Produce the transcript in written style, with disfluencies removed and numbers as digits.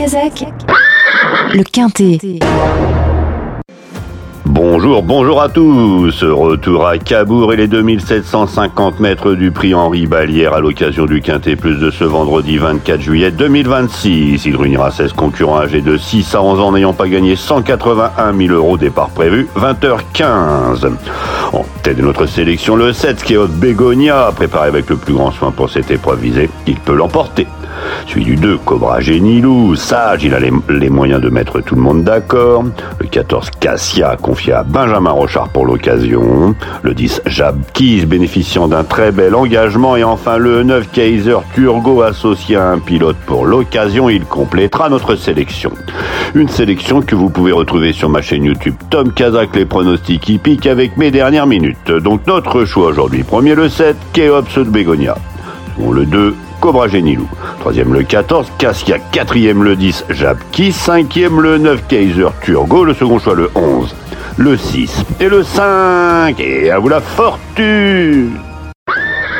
Kazakh, le Quintet. Bonjour à tous. Retour à Cabourg et les 2750 mètres du prix Henri Ballière à l'occasion du Quintet Plus de ce vendredi 24 juillet 2026. Il réunira 16 concurrents âgés de 6 à 11 ans n'ayant pas gagné 181 000 €, départ prévu 20h15. En tête de notre sélection, le 7 Skeot Begonia, préparé avec le plus grand soin pour cette épreuve visée. Il peut l'emporter. Celui du 2, Cobra Génilou, sage, il a les moyens de mettre tout le monde d'accord. Le 14, Cassia, confié à Benjamin Rochard pour l'occasion. Le 10, Jabkis, bénéficiant d'un très bel engagement. Et enfin le 9, Kaiser Turgot, associé à un pilote pour l'occasion. Il complétera notre sélection. Une sélection que vous pouvez retrouver sur ma chaîne YouTube Tom Kazakh, les pronostics hippiques avec mes dernières minutes. Donc notre choix aujourd'hui, premier le 7, Keops de Begonia. Bon, le 2, Cobra Génilou. Troisième le 14, Cassia. Quatrième le 10, Jabkis. Cinquième le 9, Kaiser Turgot. Le second choix le 11, le 6 et le 5. Et à vous la fortune!